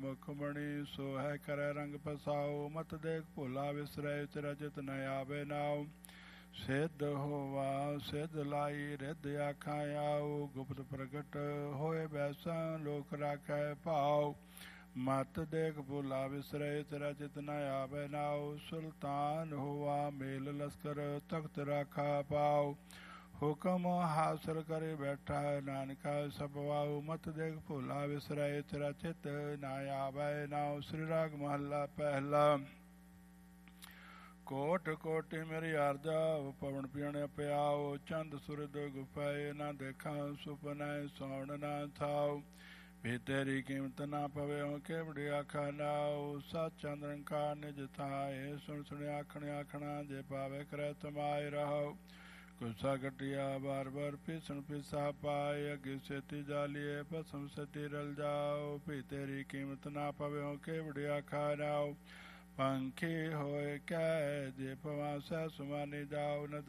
ਮੁਖਮਣੀ ਸੋ ਹੈ ਕਰੈ ਰੰਗ ਪਸਾਓ ਮਤ ਦੇਖ ਭੁਲਾ ਵਿਸਰੈ ਤੇਰਾ ਚਿਤ ਨ ਆਵੇ ਨਾਉ ਸਿੱਧ ਹੋਵਾ ਸਿੱਧ ਲਾਈ ਰਿੱਧ ਆਖਾਂ ਆਉ ਗੁਪਤ ਪ੍ਰਗਟ ਹੋਏ ਬੈਸਾ ਲੋਕ ਰਾਖੈ ਭਾਉ ਮਤ ਦੇਖ ਭੁਲਾ ਵਿਸਰੈ ਤੇਰਾ ਚਿਤ ਨ ਆਵੇ ਨਾਉ ਸੁਲਤਾਨ ਹੋਵਾ ਮੇਲ ਲਸਕਰ ਤਖਤ ਰਾਖਾ ਪਾਉ ਹੁਕਮ ਹਾਸਲ ਕਰੇ ਬੈਠਾ ਨਾਨਕਾ ਸਭਵਾਉ ਮਤ ਦੇਖ ਭੁਲਾ ਵਿਸਰੈ ਤੇਰਾ ਚਿਤ ਨ ਆਵੇ ਨਾਉ ਸ੍ਰੀ ਰਾਗ ਮਹੱਲਾ ਪਹਿਲਾ ਕੋਟ ਕੋਟਿ ਮੇਰੀ ਅਰਜਾ ਪਵਨ ਪੀਣ ਪਿਆਓ ਚੰਦ ਸੁਰਦ ਗੁਫਾਏ ਨਾ ਦੇਖਾਂ ਸੁਪਨੈ ਸੌਣ ਨਾ ਥਾਉ ਵੀ ਤੇਰੀ ਕੀਮਤ ਨਾ ਪਵੇ ਹੋ ਕੇਵੜੀ ਆਖਾ ਨਾਉ ਸੱਚ ਨਿਰੰਕਾਰ ਨਿਜ ਥਾਏ ਸੁਣ ਸੁਣ ਆਖਣ ਆਖਣਾ ਜੇ ਪਾਵੇ ਕਰੈ ਤਮਾਏ ਰਹਾਉ ਗੁੱਸਾ ਘਟਿਆ ਬਾਰ ਬਾਰ ਪੀਸਣ ਪੀਸਾ ਪਾਏ ਅੱਗੇ ਛੇਤੀ ਜਾਲੀਏ ਭਸਮ ਸਤੀ ਰਲ ਜਾਓ ਵੀ ਤੇਰੀ ਕੀਮਤ ਨਾ ਪਵੇ ਹੋ ਕੇਵੜੀ ਆਖਾ ਨਾਉ ਪੰਖੀ ਹੋਏ ਕੈ ਜੇ ਪਵਾਂ ਸਹਿ ਸੁਮਾਨੀ ਜਾਉ ਨ